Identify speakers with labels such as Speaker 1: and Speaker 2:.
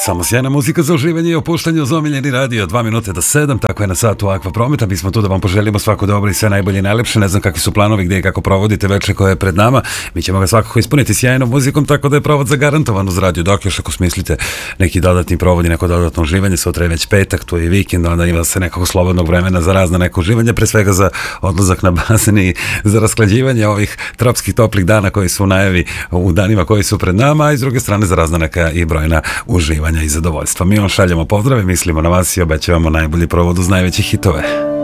Speaker 1: Samo sjajna muzika za uživanje i opuštanje uz omiljeni radio. 2 minute do 7, tako je na satu Akva Prometa. Mi smo tu da vam poželimo svako dobro i sve najbolje i najlepše. Ne znam kakvi su planovi, gdje i kako provodite večer koje je pred nama. Mi ćemo ga svakako ispuniti sjajnom muzikom, tako da je provod zagarantovan uz radio. Dok još ako smislite neki dodatni provod i neko dodatno uživanje, sutra je već petak, tu je i vikend, onda ima se nekako slobodnog vremena za razne neko uživanje, pre svega za odlazak na bazen i za rasklađivanje ovih tropskih toplih dana koji su u najavi u danima koji su pred nama, a i s druge strane za razna neka i brojna uživanja i zadovoljstva. Mi vam šaljemo pozdrave, mislimo na vas i obećavamo najbolji provod uz najveće hitove.